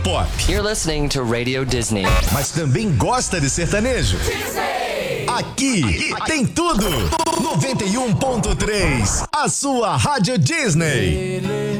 pop. You're listening to Radio Disney. Mas também gosta de sertanejo? Aqui tem tudo. 91.3, a sua Rádio Disney.